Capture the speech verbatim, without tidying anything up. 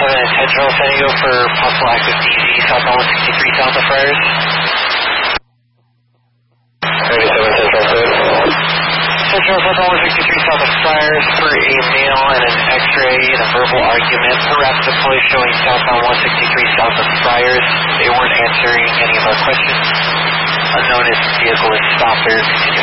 seven Intentional San Diego for possible active D Z, south on one sixty-three south of Friars. thirty-seven Central, good. Central south on one sixty-three south of Friars for a male and an X-ray and a verbal argument. Per rapid deploy showing south on one sixty-three south of Friars. They weren't answering any of our questions. Unknown if the vehicle is stopped or continuing